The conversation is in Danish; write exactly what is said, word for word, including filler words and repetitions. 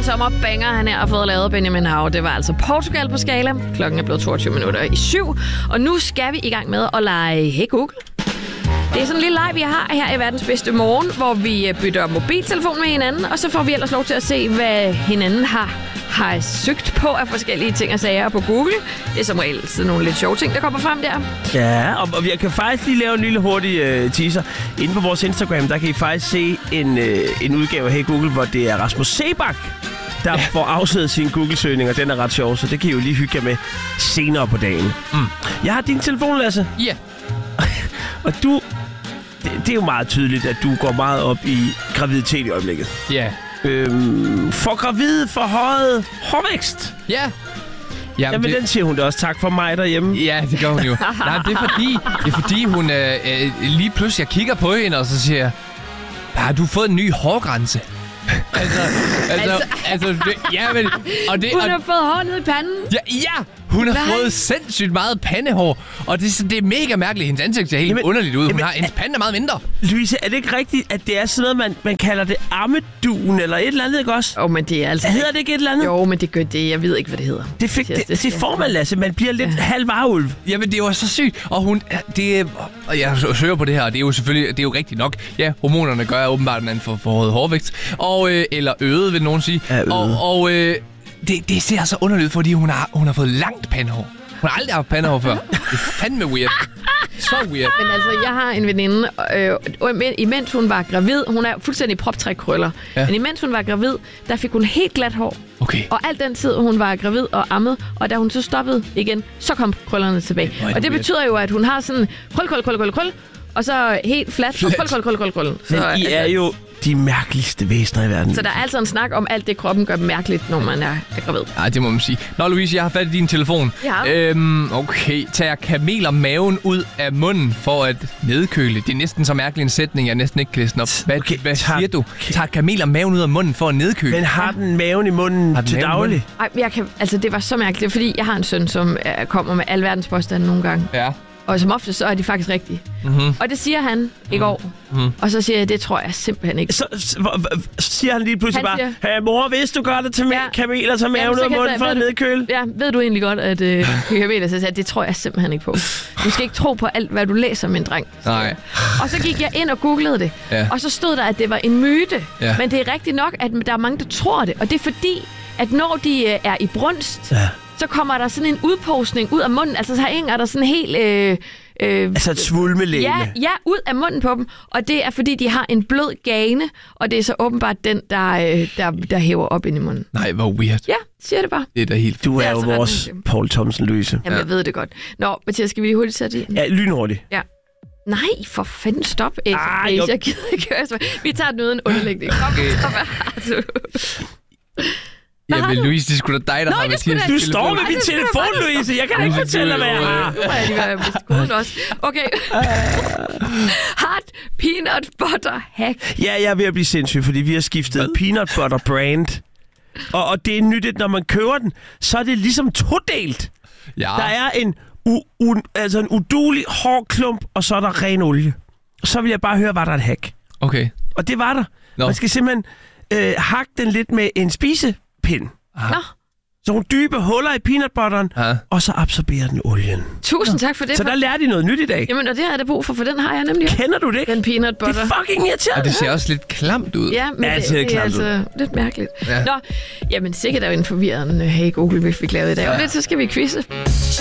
en sommerbanger, han har fået lavet Benjamin Hav. Det var altså Portugal på skala. Klokken er blevet toogtyve minutter i syv. Og nu skal vi i gang med at lege Hey Google. Det er sådan en lille leg, vi har her i Verdens Bedste Morgen, hvor vi bytter mobiltelefon med hinanden, og så får vi ellers lov til at se, hvad hinanden har, har søgt på af forskellige ting og sager på Google. Det er som regel sådan nogle lidt sjove ting, der kommer frem der. Ja, og, og jeg kan faktisk lige lave en lille hurtig uh, teaser. Inde på vores Instagram, der kan I faktisk se en, uh, en udgave af Hey Google, hvor det er Rasmus Sebak, der ja. får afsædet sin Google-søgning, og den er ret sjov, så det kan I jo lige hygge jer med senere på dagen. Mm. Jeg har din telefon, Lasse. Ja. Yeah. Og du... Det, det er jo meget tydeligt, at du går meget op i graviditet i øjeblikket. Ja. Yeah. Øhm, for gravid, for højet, hårvækst. Ja. Yeah. Jamen, Jamen det... den siger hun da også tak for mig derhjemme. Ja, det gør hun jo. Nej, det er fordi, det er fordi hun øh, øh, lige pludselig, jeg kigger på hende, og så siger jeg, har du fået en ny hårgrænse? altså, altså, altså, altså, det, ja, men... Og det, hun og, har fået hår ned i panden. Ja, ja! Hun har Nej. fået sindssygt meget pandehår, og det, det er mega mærkeligt. Hendes ansigt ser helt jamen, underligt ud. Hun jamen, har, hendes pande er meget mindre. Louise, er det ikke rigtigt, at det er sådan noget, man, man kalder det ammeduen, eller et eller andet, ikke også? Jo, men det er altså... Hedder det ikke et eller andet? Jo, men det gør det. Jeg ved ikke, hvad det hedder. Det, fik, det, det, det får man, Lasse. Man bliver lidt ja. halvvarulv. Jamen, det var så sygt. Og hun... Det, og jeg søger på det her, og det er jo selvfølgelig... Det er jo rigtigt nok. Ja, hormonerne gør åbenbart, at man får forhøjet hårvækst. Og, øh, eller øget, vil nogen sige. Ja, og og øh, det, det ser så underligt ud, fordi hun har, hun har fået langt pandehår. Hun har aldrig haft pandehår før. Det er fandme weird. Så weird. Men altså, jeg har en veninde, øh, imens hun var gravid, hun er fuldstændig proptrækkrøller, ja. men imens hun var gravid, der fik hun helt glat hår. Okay. Og alt den tid, hun var gravid og ammet, og da hun så stoppede igen, så kom krøllerne tilbage. Det og det weird. betyder jo, at hun har sådan krøl, krøl, krøl, krøl, krøl, og så helt flat, flat. og krøl, krøl, krøl, krøl, krøl. Men så, I er altså, jo de mærkeligste væsener i verden. Så der er altså en snak om alt det, kroppen gør mærkeligt, når man er, er gravid. Ja, det må man sige. Nå, Louise, jeg har fat i din telefon. Ja. Øhm, okay, tager kameler maven ud af munden for at nedkøle. Det er næsten så mærkelig en sætning, jeg næsten ikke kan læse op. Hvad, okay, hvad tager, siger du? Okay. Tager kameler maven ud af munden for at nedkøle? Men har den maven i munden til daglig? Nej, jeg kan, altså det var så mærkeligt, fordi jeg har en søn, som uh, kommer med alverdens påstande nogle gange. Ja. Og som ofte, så er de faktisk rigtige. Mm-hmm. Og det siger han mm-hmm. i går. Mm-hmm. Og så siger jeg, det tror jeg simpelthen ikke. Så, så, så siger han lige pludselig han bare, hey, mor, hvis du gør det til ja. kameler, så maven ud af munden for at nedkøle. Ja, ved du egentlig godt, at øh, kameler, så siger det tror jeg simpelthen ikke på. Du skal ikke tro på alt, hvad du læser, min dreng. Nej. Og så gik jeg ind og googlede det. Ja. Og så stod der, at det var en myte. Ja. Men det er rigtigt nok, at der er mange, der tror det. Og det er fordi, at når de øh, er i brunst, ja. så kommer der sådan en udposning ud af munden. Altså, så hænger der sådan helt... Øh, Øh, altså et svulmelæge. Ja, ja, ud af munden på dem. Og det er, fordi de har en blød gane, og det er så åbenbart den, der, der, der hæver op ind i munden. Nej, hvor weird. Ja, siger det bare. Det er da helt... Du er, er jo altså vores Poul Thomsen Louise. Jamen, ja. jeg ved det godt. Nå, Mathias, skal vi lige hurtigt sætte i? Ja, lynhurtigt. Ja. Nej, for fanden, stop. Ikke? Ah, jeg gider ikke høre. Vi tager den uden underlægning. Okay. Kom, hvad har du? Jamen, Louise, det er sgu da dig, der Nå, har Mathias Du står med min telefon, Louise. Jeg kan ikke fortælle, hvad jeg har. Okay. Hard peanut butter hack. Ja, jeg er ved at blive sindssyg, fordi vi har skiftet peanut butter brand. Og, og det er nyttigt, når man køber den, så er det ligesom todelt. Ja. Der er en, u- u- altså en udulig hård klump, og så er der ren olie. Så vil jeg bare høre, var der et hack. Okay. Og det var der. No. Man skal simpelthen øh, hakke den lidt med en spisepind. Nå. Så nogle dybe huller i peanut butteren, ja. og så absorberer den olien. Tusind tak for det. Så der lærte I noget nyt i dag. Jamen, og det har jeg da brug for, for den har jeg nemlig. Kender du det ikke? Den peanut butter. Det er fucking irriterende. Og det ser også lidt klamt ud. Ja, men ja, det, det, det, det er altså lidt mærkeligt. Ja. Nå, jamen sikkert er jo en forvirrende Hey Google, vi fik lavet i dag. Ja. Og lidt, så skal vi quizze.